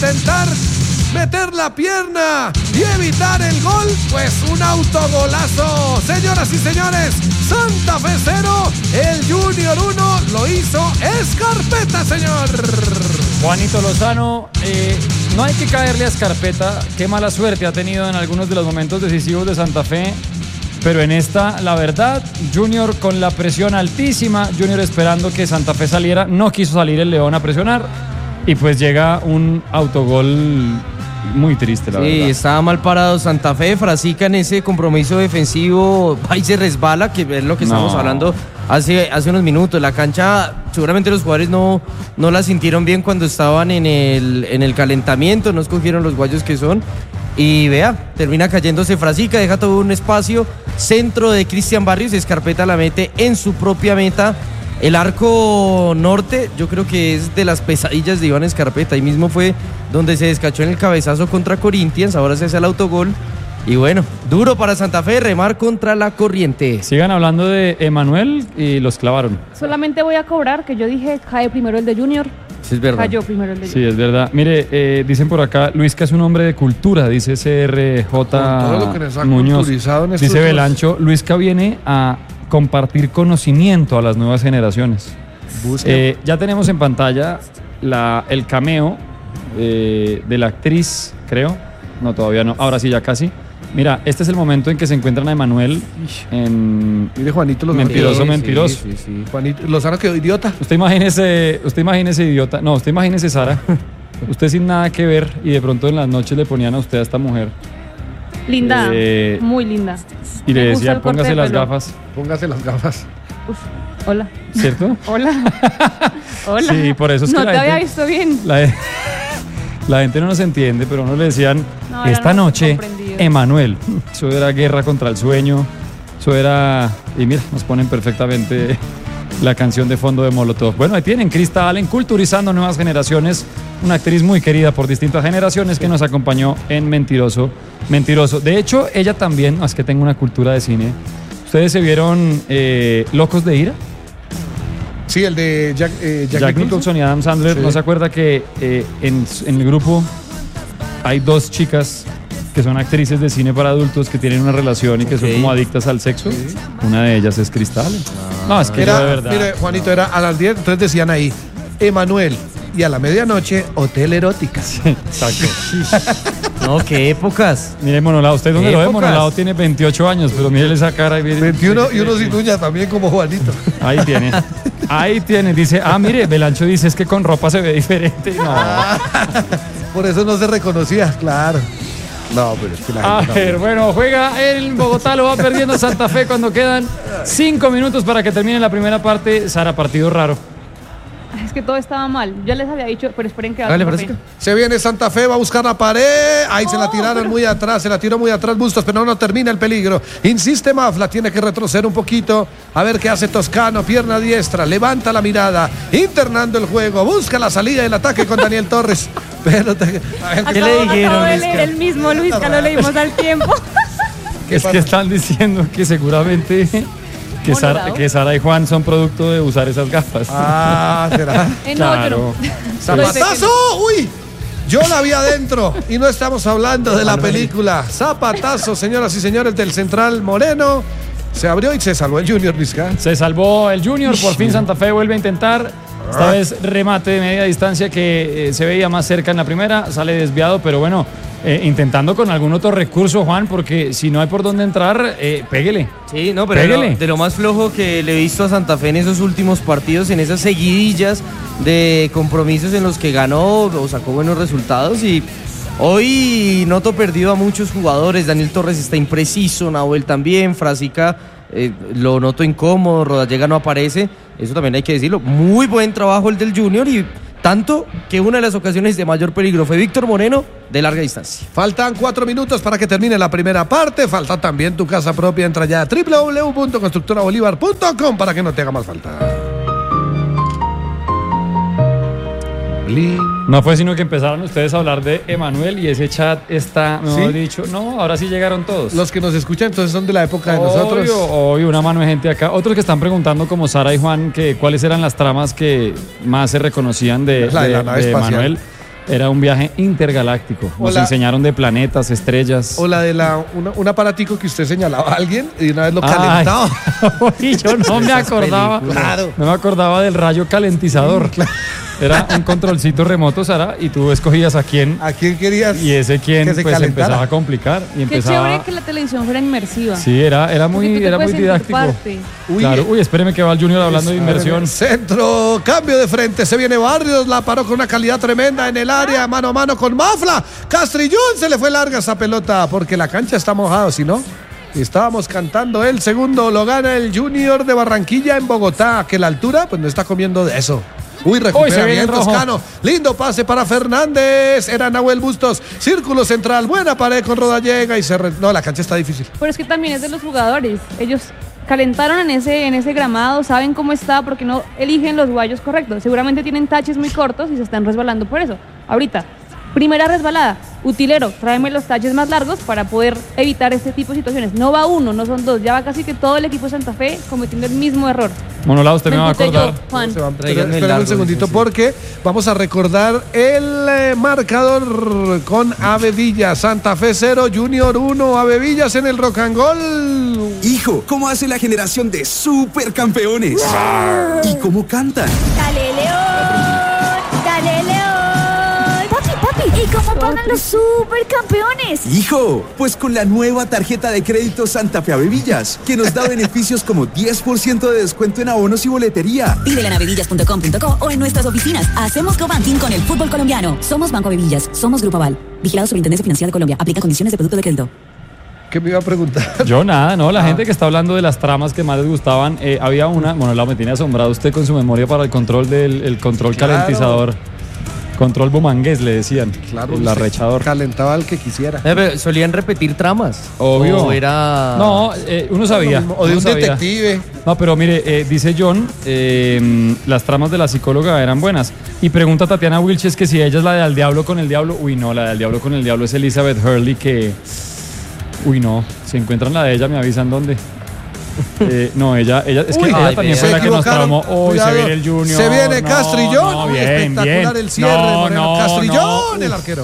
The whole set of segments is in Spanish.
intentar meter la pierna y evitar el gol, pues un autogolazo. Señoras y señores, Santa Fe 0, el Junior 1, lo hizo Escarpeta, señor. Juanito Lozano, no hay que caerle a Escarpeta, qué mala suerte ha tenido en algunos de los momentos decisivos de Santa Fe, pero en esta, la verdad, Junior con la presión altísima, Junior esperando que Santa Fe saliera, no quiso salir el León a presionar, y pues llega un autogol muy triste, la verdad. Sí, estaba mal parado Santa Fe, Frasica en ese compromiso defensivo, ahí se resbala, que es lo que estamos hablando hace unos minutos. La cancha, seguramente los jugadores no la sintieron bien cuando estaban en el calentamiento, no escogieron los guayos que son. Y vea, termina cayéndose Frasica, deja todo un espacio, centro de Cristian Barrios, Escarpeta la mete en su propia meta. El arco norte, yo creo que es de las pesadillas de Iván Escarpeta. Ahí mismo fue donde se descachó en el cabezazo contra Corinthians, ahora se hace el autogol. Y bueno, duro para Santa Fe, remar contra la corriente. Sigan hablando de Emanuel y los clavaron. Solamente voy a cobrar que yo dije cae primero el de Junior. Sí, es verdad. Cayó primero el de Junior. Sí, es verdad. Mire, dicen por acá, Luisca es un hombre de cultura, dice CRJ todo lo que nos ha Muñoz. culturizado en estos Dice dos. Belancho, Luisca viene a compartir conocimiento a las nuevas generaciones. Ya tenemos en pantalla el cameo de la actriz, creo. No, todavía no. Ahora sí, ya casi. Mira, este es el momento en que se encuentran a Emanuel en Mire, Juanito Lozano. Mentiroso. Sí. Juanito Lozano quedó idiota. Usted imagínese idiota. No, usted imagínese Sara. Usted sin nada que ver y de pronto en las noches le ponían a usted a esta mujer. Linda, muy linda. Y le Me gusta decía, el corte póngase de las pelo. gafas. Póngase las gafas. Uf, hola. ¿Cierto? Hola. Hola. Sí, por eso es que no la te había gente- visto bien. La gente no nos entiende, pero uno le decían, No, ya esta no nos noche, comprendido. Emanuel. Eso era guerra contra el sueño. Eso era... Y mira, nos ponen perfectamente la canción de fondo de Molotov. Bueno, ahí tienen Krista Allen culturizando nuevas generaciones. Una actriz muy querida por distintas generaciones que nos acompañó en Mentiroso. De hecho, ella también, es que tengo una cultura de cine. ¿Ustedes se vieron Locos de Ira? Sí, el de Jack Nicholson y Adam Sandler. Sí. ¿No se acuerda que en el grupo hay dos chicas que son actrices de cine para adultos que tienen una relación y que son como adictas al sexo? Una de ellas es Krista Allen. No, es que yo de verdad. Mire, Juanito, era a las 10, entonces decían ahí, Emanuel, y a la medianoche, Hotel Erótica. Exacto. No, qué épocas. Mire, Monolao, ¿usted dónde lo ve? Épocas. Monolao tiene 28 años, pero mire esa cara. Y mire, 21 y uno sin uñas también como Juanito. Ahí tiene. Ahí tiene. Dice, mire, Belancho dice, es que con ropa se ve diferente. No. Por eso no se reconocía, claro. No, pero es que la A gente no. ver, bueno, juega en Bogotá, lo va perdiendo Santa Fe cuando quedan 5 minutos para que termine la primera parte. Sara, partido raro. Es que todo estaba mal. Ya les había dicho, pero esperen que... Dale, Santa Fe. Frasica. Se viene Santa Fe, va a buscar la pared. Ahí se la tiraron muy atrás, se la tiró muy atrás Bustos, pero no termina el peligro. Insiste Mafla, tiene que retroceder un poquito. A ver qué hace Toscano, pierna diestra, levanta la mirada, internando el juego, busca la salida del ataque con Daniel Torres. Pero ¿Qué le dijeron, Acabo de leer Luisca? el mismo, Luisca, lo leímos al tiempo. Es que están diciendo que seguramente que Sara y Juan son producto de usar esas gafas. será. No, Claro. yo ¡Zapatazo! ¡Uy! Yo la vi adentro y no estamos hablando de la película. Zapatazo, señoras y señores, del Central Moreno. Se abrió y se salvó el Junior Vizca. Se salvó el Junior, por fin Santa Fe vuelve a intentar. Esta vez remate de media distancia que se veía más cerca en la primera, sale desviado, pero bueno, intentando con algún otro recurso, Juan, porque si no hay por dónde entrar, péguele. Sí, no, pero Pégale. de lo más flojo que le he visto a Santa Fe en esos últimos partidos, en esas seguidillas de compromisos en los que ganó o sacó buenos resultados. Y hoy noto perdido a muchos jugadores. Daniel Torres está impreciso, Nahuel también, Frasica lo noto incómodo, Rodallega no aparece. Eso también hay que decirlo. Muy buen trabajo el del Junior, y tanto que una de las ocasiones de mayor peligro fue Víctor Moreno de larga distancia. Faltan 4 minutos para que termine la primera parte. Falta también tu casa propia. Entra ya a www.constructorabolívar.com para que no te haga más falta. No fue sino que empezaron ustedes a hablar de Emanuel y ese chat está, mejor dicho, no, ahora sí llegaron todos. Los que nos escuchan entonces son de la época de nosotros. Obvio, una mano de gente acá. Otros que están preguntando, como Sara y Juan, que cuáles eran las tramas que más se reconocían de La nave espacial. Emanuel. Era un viaje intergaláctico. Nos enseñaron de planetas, estrellas. O la de un aparatico que usted señalaba a alguien y una vez lo calentaba. Y yo no me acordaba. Claro. No me acordaba del rayo calentizador. Era un controlcito remoto, Sara, y tú escogías a quién. ¿A quién querías? Y ese quién que se pues calentara? empezaba a complicar. Y Qué empezaba... chévere que la televisión fuera inmersiva. Sí, era muy Porque tú te puedes sentir didáctico. parte. Claro. Uy, espéreme que va el Junior hablando de inversión. Centro, cambio de frente, se viene Barrios, la paró con una calidad tremenda en el área, mano a mano con Mafla. Castrillón, se le fue larga esa pelota porque la cancha está mojada, si no. Estábamos cantando el segundo, lo gana el Junior de Barranquilla en Bogotá, que la altura pues no está comiendo de eso. Uy, recupera bien Toscano. Lindo pase para Fernández. Era Nahuel Bustos. Círculo central. Buena pared con Rodallega. Y no, la cancha está difícil. Pero es que también es de los jugadores. Ellos calentaron en ese gramado, saben cómo está, porque no eligen los guayos correctos. Seguramente tienen taches muy cortos y se están resbalando por eso. Ahorita, primera resbalada. Utilero, tráeme los taches más largos para poder evitar este tipo de situaciones. No va uno, no son dos. Ya va casi que todo el equipo de Santa Fe cometiendo el mismo error. Monolao, usted me va a acordar. Juan. Espera un segundito porque vamos a recordar el marcador con Ave Villas. Santa Fe 0, Junior 1, Ave Villas en el Rock and Roll. Hijo, ¿cómo hace la generación de supercampeones? ¿Y cómo cantan? ¡Dale, León! ¡Dale, León! Papi, ¿y cómo pagan los supercampeones? Hijo, pues con la nueva tarjeta de crédito Santa Fe Avevillas, que nos da beneficios como 10% de descuento en abonos y boletería. Pídela en avevillas.com.co o en nuestras oficinas. Hacemos co-banking con el fútbol colombiano. Somos Banco Avevillas, somos Grupo Aval. Vigilado Superintendencia Financiera de Colombia. Aplica condiciones de producto de crédito. ¿Qué me iba a preguntar? Yo nada, no, la gente que está hablando de las tramas que más les gustaban, había una, bueno, me tiene asombrado usted con su memoria para el control del control calentizador. Control bumangués le decían, Claro, el arrechador. Calentaba al que quisiera. Pero solían repetir tramas. Obvio. O era... No, uno sabía. O de uno un sabía. detective. No, pero mire, dice John, las tramas de la psicóloga eran buenas. Y pregunta Tatiana Wilches que si ella es la de Al Diablo con el Diablo. Uy, no, la de Al Diablo con el Diablo es Elizabeth Hurley que... Uy, no, si encuentran la de ella me avisan dónde. No, ella es que ella también fue la que nos traumó. Hoy se viene el Junior. Se viene no, Castrillón. no, Uy, bien, espectacular bien. el cierre. Moreno. Castrillón, no. el arquero.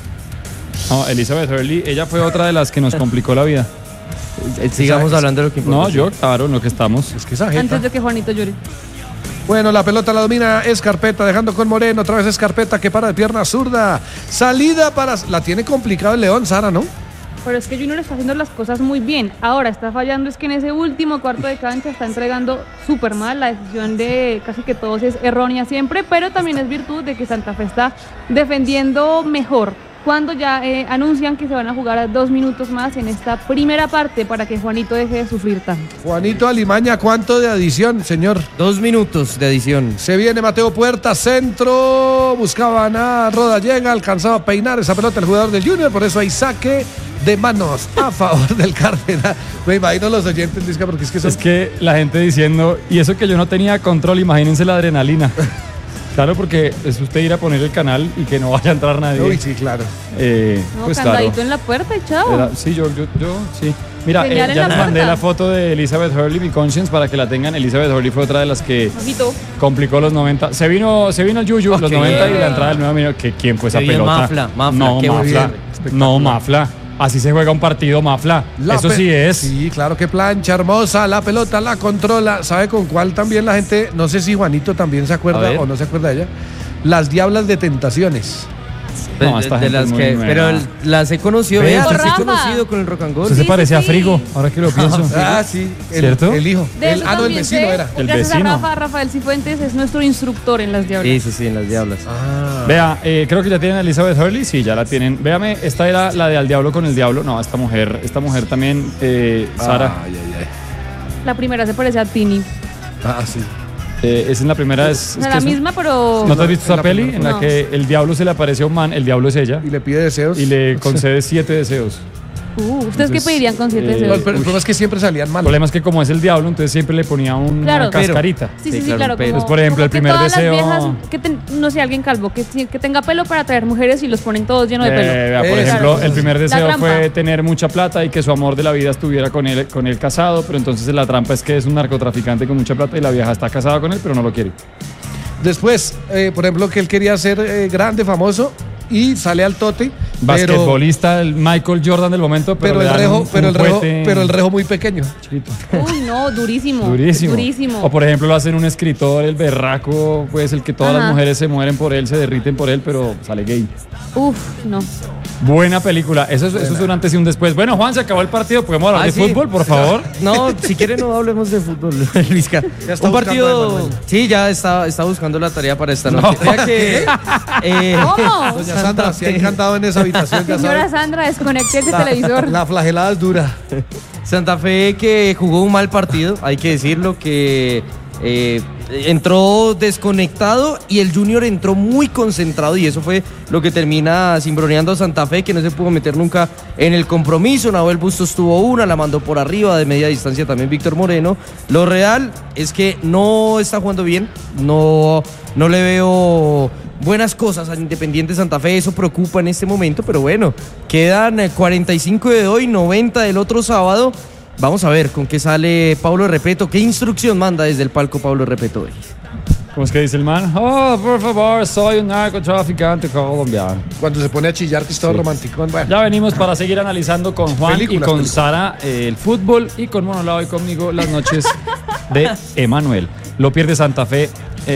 No, Elizabeth Hurley, ella fue otra de las que nos complicó la vida. Sigamos hablando de lo que importa. No, yo, claro, en lo que estamos. Es que esa jeta. Antes de que Juanito llore. Bueno, la pelota la domina Escarpeta, dejando con Moreno. Otra vez Escarpeta que para de pierna zurda. Salida para... La tiene complicado el León, Sara, ¿no? Pero es que Junior está haciendo las cosas muy bien. Ahora está fallando, es que en ese último cuarto de cancha está entregando súper mal. La decisión de casi que todos es errónea siempre, pero también es virtud de que Santa Fe está defendiendo mejor. Cuando ya anuncian que se van a jugar 2 minutos más en esta primera parte para que Juanito deje de sufrir tanto. Juanito Alimaña, ¿cuánto de adición, señor? 2 minutos de adición. Se viene Mateo Puerta, centro. Buscaban a Rodallega, alcanzaba a peinar esa pelota el jugador del Junior, por eso hay saque de manos a favor del Cardenal. Me imagino los oyentes, Disca, porque es que son... Es que la gente diciendo, y eso que yo no tenía control, imagínense la adrenalina. Claro, porque es usted ir a poner el canal y que no vaya a entrar nadie. Uy, sí, claro. No, Pues candadito claro. en la puerta y chao. Sí, yo sí. Mira, Señal en ya la les mandé puerta. la foto de Elizabeth Hurley, mi conscience, para que la tengan. Elizabeth Hurley fue otra de las que Ojito. complicó los 90. Se vino el Yuyu, los 90 y la entrada del nuevo minuto. ¿Quién fue esa Qué bien, pelota? Mafla, No, qué Mafla. bien. No, Mafla. Así se juega un partido, Mafla. Eso sí es. Sí, claro, qué plancha hermosa. La pelota la controla. ¿Sabe con cuál también la gente? No sé si Juanito también se A acuerda ver. o no se acuerda de ella. Las Diablas de Tentaciones. No, esta gente las es muy que, nueva. pero las he conocido, Vea, las he Rafa. conocido con el rock and roll. Usted se Sí, parece sí, a sí. Frigo, ahora que lo pienso. Sí. ¿Cierto? El hijo. De El, eso el también vecino sé, era. El gracias vecino. a Rafael Cifuentes es nuestro instructor en las diablas. Sí, en las diablas. Vea, creo que ya tienen a Elizabeth Hurley. Sí, ya la tienen. Véame, esta era la de Al Diablo con el Diablo. No, esta mujer también, Sara. Ay. La primera se parece a Tini. Sí. Esa es la primera. O sea, la misma, pero... ¿No te has visto en esa la peli primera. en la No. que el diablo se le aparece a un man, el diablo es ella, Y le pide deseos. y le concede 7 deseos? ¿Ustedes qué Entonces, pedirían con 7 No, deseos? pero el problema es que siempre salían mal. El problema es que como es el diablo, entonces siempre le ponía una Claro. cascarita. Sí, Sí, claro. claro, pero- Como, Pues, por ejemplo, como el primer que todas deseo- Las viejas, no sé, alguien calvo, que tenga pelo para atraer mujeres y los ponen todos llenos de pelo. Vea, por Eso. ejemplo, Claro. el primer La deseo trampa. fue tener mucha plata y que su amor de la vida estuviera con él casado, pero entonces la trampa es que es un narcotraficante con mucha plata y la vieja está casada con él, pero no lo quiere. Después, por ejemplo, que él quería ser grande, famoso, y sale al Tote. Basquetbolista, el Michael Jordan del momento, pero el el rejo muy pequeño. Chiquito. Uy, no, durísimo. Durísimo. O por ejemplo lo hacen un escritor, el berraco, pues el que todas las mujeres se mueren por él, se derriten por él, pero sale gay. Uf, no. Buena película. Eso es un antes y un después. Bueno, Juan, se acabó el partido. ¿Podemos hablar de fútbol, por favor? No, si quieren no hablemos de fútbol, Luisca. Un partido... Sí, ya está buscando la tarea para esta noche. Vea que... ¿Cómo? Doña Sandra, se ha encantado en esa habitación. Señora Sandra, desconecte el televisor. La flagelada es dura. Santa Fe que jugó un mal partido, hay que decirlo, que entró desconectado y el Junior entró muy concentrado y eso fue lo que termina cimbroneando a Santa Fe, que no se pudo meter nunca en el compromiso. Nahuel Bustos tuvo una, la mandó por arriba de media distancia también Víctor Moreno. Lo real es que no está jugando bien, no le veo buenas cosas al Independiente Santa Fe, eso preocupa en este momento, pero bueno, quedan 45 de hoy, 90 del otro sábado. Vamos a ver con qué sale Pablo Repeto, qué instrucción manda desde el palco Pablo Repeto hoy. ¿Cómo es que dice el man? Oh, por favor, soy un narcotraficante colombiano. Cuando se pone a chillar que es todo romántico. Bueno. Ya venimos para seguir analizando con Juan y con Sara el fútbol y con Monolao y conmigo las noches de Emanuel. Lo pierde Santa Fe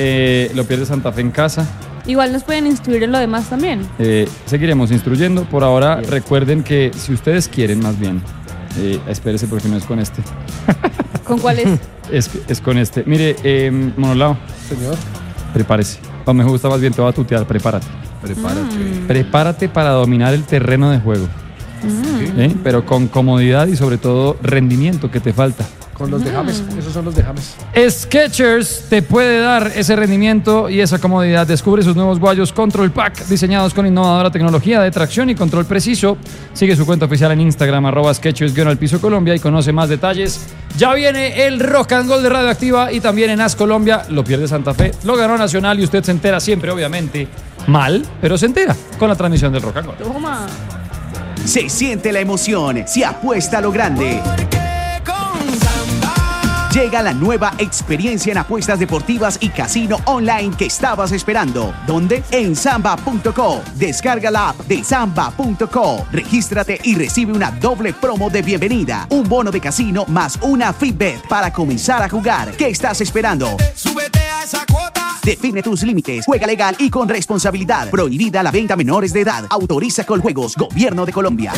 en casa. Igual nos pueden instruir en lo demás también. Seguiremos instruyendo. Por ahora, recuerden que si ustedes quieren, más bien, espérese porque no es con este. ¿Con cuál es? Es con este. Mire, Monolao. Señor. Prepárese. O me gusta más bien, te voy a tutear. Prepárate. Prepárate para dominar el terreno de juego. Pero con comodidad y sobre todo rendimiento que te falta. Con los dejames, esos son los dejames. Skechers te puede dar ese rendimiento y esa comodidad. Descubre sus nuevos guayos Control Pack, diseñados con innovadora tecnología de tracción y control preciso. Sigue su cuenta oficial en Instagram, @Skechers_Colombia y conoce más detalles. Ya viene el Rock and Roll de Radioactiva y también en As Colombia. Lo pierde Santa Fe, lo ganó Nacional y usted se entera siempre, obviamente, mal, pero se entera con la transmisión del Rock and Roll. Toma. Se siente la emoción, se apuesta a lo grande. Llega la nueva experiencia en apuestas deportivas y casino online que estabas esperando. ¿Dónde? En Samba.co. Descarga la app de Samba.co. Regístrate y recibe una doble promo de bienvenida. Un bono de casino más una Fitbet para comenzar a jugar. ¿Qué estás esperando? ¡Súbete a esa cuota! Define tus límites. Juega legal y con responsabilidad. Prohibida la venta a menores de edad. Autoriza Coljuegos. Gobierno de Colombia.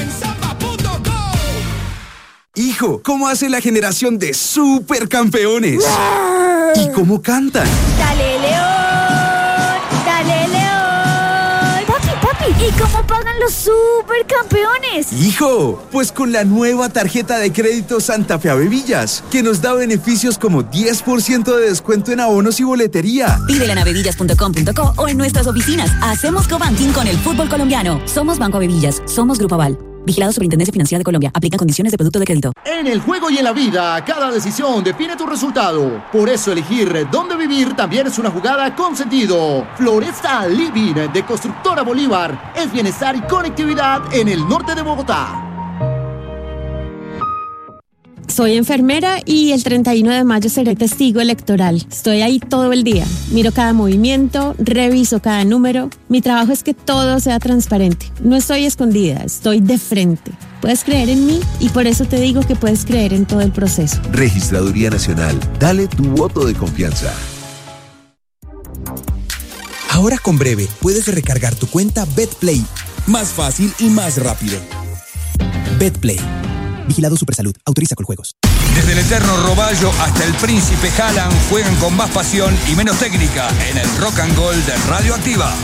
Hijo, ¿cómo hace la generación de supercampeones? ¿Y cómo cantan? ¡Dale, León! ¡Dale, León! Papi, ¿y cómo pagan los supercampeones? Hijo, pues con la nueva tarjeta de crédito Santa Fe Avevillas, que nos da beneficios como 10% de descuento en abonos y boletería. Pídela en avevillas.com.co o en nuestras oficinas. Hacemos cobanking con el fútbol colombiano. Somos Banco Avevillas, somos Grupo Aval. Vigilado Superintendencia Financiera de Colombia. Aplica condiciones de producto de crédito. En el juego y en la vida, cada decisión define tu resultado. Por eso elegir dónde vivir también es una jugada con sentido. Floresta Living de Constructora Bolívar es bienestar y conectividad en el norte de Bogotá. Soy enfermera y el 31 de mayo seré testigo electoral. Estoy ahí todo el día. Miro cada movimiento, reviso cada número. Mi trabajo es que todo sea transparente. No estoy escondida, estoy de frente. Puedes creer en mí y por eso te digo que puedes creer en todo el proceso. Registraduría Nacional. Dale tu voto de confianza. Ahora con Breve puedes recargar tu cuenta BetPlay. Más fácil y más rápido. BetPlay. Vigilado Supersalud. Autoriza Coljuegos. Desde el eterno Roballo hasta el Príncipe Haaland juegan con más pasión y menos técnica en el Rock and Roll de Radioactiva.